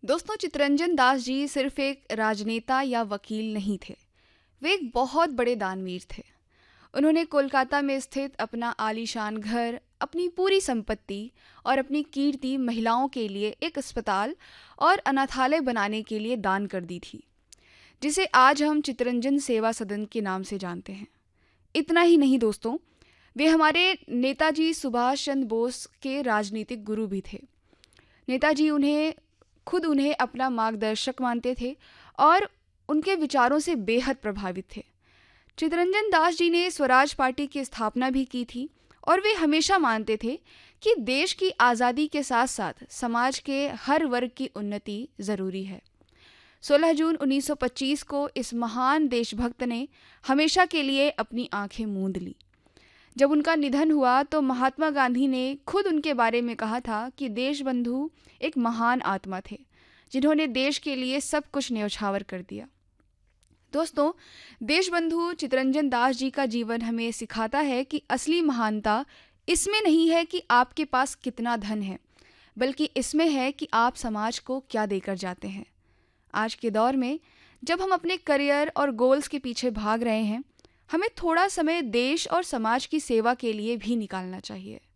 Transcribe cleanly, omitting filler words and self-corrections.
दोस्तों, चित्तरंजन दास जी सिर्फ एक राजनेता या वकील नहीं थे। वे एक बहुत बड़े दानवीर थे। उन्होंने कोलकाता में स्थित अपना आलीशान घर, अपनी पूरी संपत्ति और अपनी कीर्ति महिलाओं के लिए एक अस्पताल और अनाथालय बनाने के लिए दान कर दी थी, जिसे आज हम चित्तरंजन सेवा सदन के नाम से जानते हैं। इतना ही नहीं दोस्तों, वे हमारे नेताजी सुभाष चंद्र बोस के राजनीतिक गुरु भी थे। नेताजी उन्हें अपना मार्गदर्शक मानते थे और उनके विचारों से बेहद प्रभावित थे। चित्तरंजन दास जी ने स्वराज पार्टी की स्थापना भी की थी और वे हमेशा मानते थे कि देश की आज़ादी के साथ साथ समाज के हर वर्ग की उन्नति ज़रूरी है। 16 जून 1925 को इस महान देशभक्त ने हमेशा के लिए अपनी आंखें मूंद ली। जब उनका निधन हुआ तो महात्मा गांधी ने खुद उनके बारे में कहा था कि देशबंधु एक महान आत्मा थे, जिन्होंने देश के लिए सब कुछ न्यौछावर कर दिया। दोस्तों, देशबंधु चित्तरंजन दास जी का जीवन हमें सिखाता है कि असली महानता इसमें नहीं है कि आपके पास कितना धन है, बल्कि इसमें है कि आप समाज को क्या देकर जाते हैं। आज के दौर में जब हम अपने करियर और गोल्स के पीछे भाग रहे हैं, हमें थोड़ा समय देश और समाज की सेवा के लिए भी निकालना चाहिए।